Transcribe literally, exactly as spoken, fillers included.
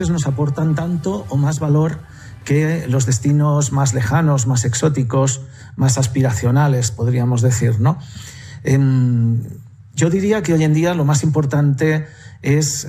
nos aportan tanto o más valor que los destinos más lejanos, más exóticos, más aspiracionales, podríamos decir, ¿no? Eh, yo diría que hoy en día lo más importante es